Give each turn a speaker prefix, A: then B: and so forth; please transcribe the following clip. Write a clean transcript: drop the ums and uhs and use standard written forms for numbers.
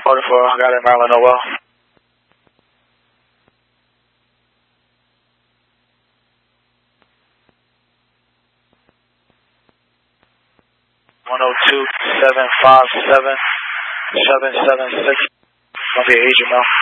A: Order for Garden, Maryland, Noel. (102-757-776). Gonna be Agent Mel.